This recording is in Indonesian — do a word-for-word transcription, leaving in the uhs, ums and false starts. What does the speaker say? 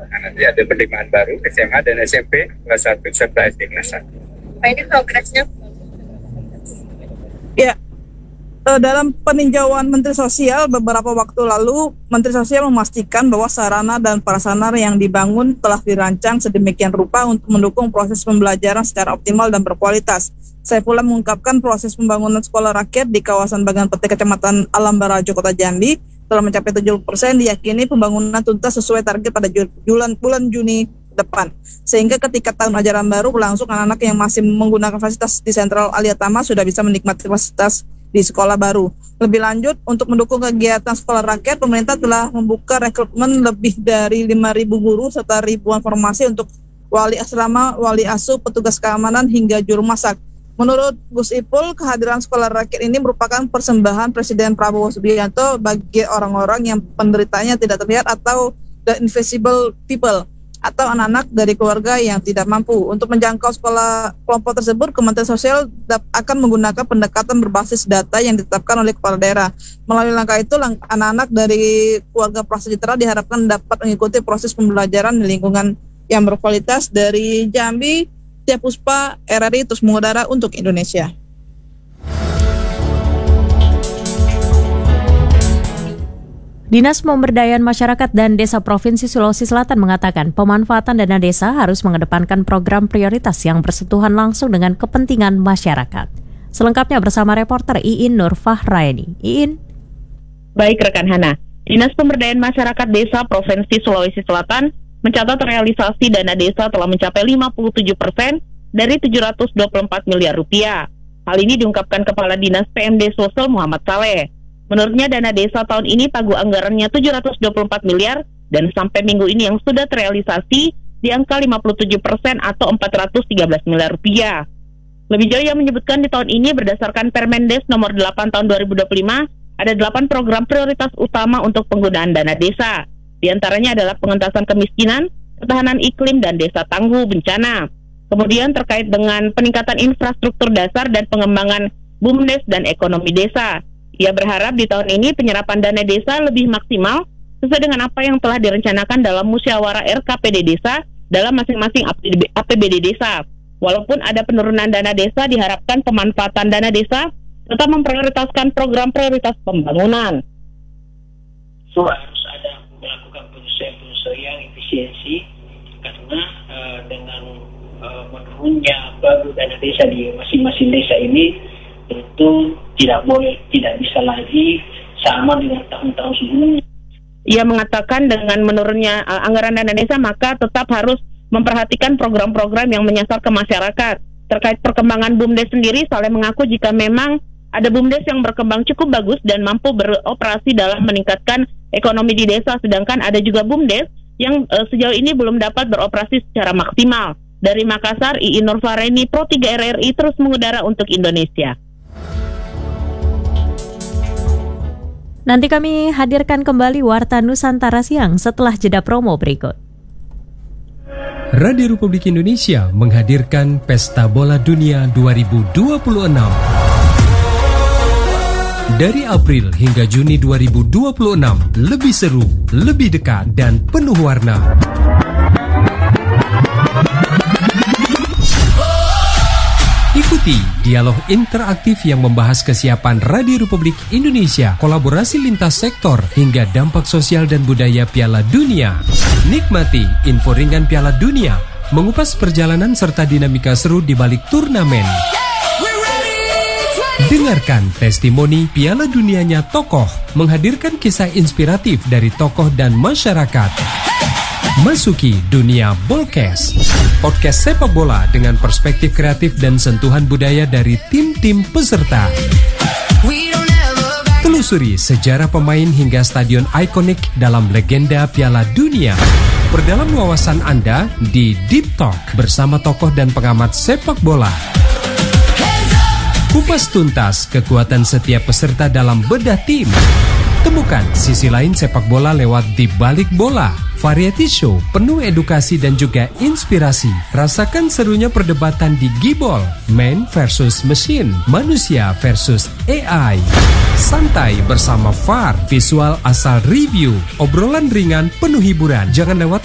Nah, nanti ada penerimaan baru S M A dan S M P kelas satu serta S D kelas satu. Pak, ini progresnya? Ya, dalam peninjauan Menteri Sosial beberapa waktu lalu, Menteri Sosial memastikan bahwa sarana dan prasarana yang dibangun telah dirancang sedemikian rupa untuk mendukung proses pembelajaran secara optimal dan berkualitas. Saifullah mengungkapkan proses pembangunan sekolah rakyat di kawasan Bagan Peti, Kecamatan Alam Barajo, Kota Jambi telah mencapai tujuh puluh persen, diyakini pembangunan tuntas sesuai target pada bulan, bulan Juni depan. Sehingga ketika tahun ajaran baru berlangsung, anak-anak yang masih menggunakan fasilitas di Sentral Aliyatama sudah bisa menikmati fasilitas di sekolah baru. Lebih lanjut, untuk mendukung kegiatan sekolah rakyat, pemerintah telah membuka rekrutmen lebih dari lima ribu guru serta ribuan formasi untuk wali asrama, wali asuh, petugas keamanan hingga juru masak. Menurut Gus Ipul, kehadiran sekolah rakyat ini merupakan persembahan Presiden Prabowo Subianto bagi orang-orang yang penderitanya tidak terlihat atau the invisible people, atau anak-anak dari keluarga yang tidak mampu. Untuk menjangkau sekolah kelompok tersebut, Kementerian Sosial akan menggunakan pendekatan berbasis data yang ditetapkan oleh kepala daerah. Melalui langkah itu, anak-anak dari keluarga prasejahtera diharapkan dapat mengikuti proses pembelajaran di lingkungan yang berkualitas. Dari Jambi, Tia Puspa, R R I terus mengudara untuk Indonesia. Dinas Pemberdayaan Masyarakat dan Desa Provinsi Sulawesi Selatan mengatakan pemanfaatan dana desa harus mengedepankan program prioritas yang bersentuhan langsung dengan kepentingan masyarakat. Selengkapnya bersama reporter Iin Nur Fahraini. Iin. Baik rekan Hana, Dinas Pemberdayaan Masyarakat Desa Provinsi Sulawesi Selatan mencatat realisasi dana desa telah mencapai lima puluh tujuh persen dari tujuh ratus dua puluh empat miliar rupiah. Hal ini diungkapkan Kepala Dinas P M D Sosial Muhammad Saleh. Menurutnya dana desa tahun ini pagu anggarannya tujuh ratus dua puluh empat miliar dan sampai minggu ini yang sudah terrealisasi di angka lima puluh tujuh persen atau empat ratus tiga belas miliar rupiah. Lebih jauh yang menyebutkan di tahun ini berdasarkan Permendes nomor delapan tahun dua ribu dua puluh lima ada delapan program prioritas utama untuk penggunaan dana desa. Di antaranya adalah pengentasan kemiskinan, ketahanan iklim, dan desa tangguh bencana. Kemudian terkait dengan peningkatan infrastruktur dasar dan pengembangan BUMDes dan ekonomi desa. Ia berharap di tahun ini penyerapan dana desa lebih maksimal sesuai dengan apa yang telah direncanakan dalam musyawarah R K P D desa dalam masing-masing A P B D desa. Walaupun ada penurunan dana desa, diharapkan pemanfaatan dana desa tetap memprioritaskan program prioritas pembangunan. So, harus ada melakukan penyesuaian-penyesuaian efisiensi karena uh, dengan uh, menurunnya baru dana desa di masing-masing desa ini tentu tidak boleh, tidak bisa lagi sama dengan tahun-tahun sebelumnya. Ia mengatakan dengan menurunnya uh, anggaran dana desa maka tetap harus memperhatikan program-program yang menyasar ke masyarakat. Terkait perkembangan BUMDes sendiri, Saleh mengaku jika memang ada BUMDes yang berkembang cukup bagus dan mampu beroperasi dalam meningkatkan ekonomi di desa, sedangkan ada juga BUMDes yang uh, sejauh ini belum dapat beroperasi secara maksimal. Dari Makassar, Iin Nur Fahraini, Pro tiga R R I terus mengudara untuk Indonesia. Nanti kami hadirkan kembali Warta Nusantara Siang setelah jeda promo berikut. Radio Republik Indonesia menghadirkan Pesta Bola Dunia dua ribu dua puluh enam. Dari April hingga Juni dua ribu dua puluh enam, lebih seru, lebih dekat, dan penuh warna. Ikuti dialog interaktif yang membahas kesiapan Radio Republik Indonesia, kolaborasi lintas sektor, hingga dampak sosial dan budaya Piala Dunia. Nikmati info ringan Piala Dunia, mengupas perjalanan serta dinamika seru di balik turnamen. Dengarkan testimoni Piala Dunianya tokoh, menghadirkan kisah inspiratif dari tokoh dan masyarakat. Masuki dunia Bolkes, podcast sepak bola dengan perspektif kreatif dan sentuhan budaya dari tim-tim peserta. Telusuri sejarah pemain hingga stadion ikonik dalam legenda Piala Dunia. Perdalam wawasan Anda di Deep Talk bersama tokoh dan pengamat sepak bola. Kupas tuntas kekuatan setiap peserta dalam bedah tim. Temukan sisi lain sepak bola lewat Di Balik Bola, variety show penuh edukasi dan juga inspirasi. Rasakan serunya perdebatan di Gibol, man versus machine, manusia versus A I. Santai bersama V A R, visual asal review, obrolan ringan penuh hiburan. Jangan lewat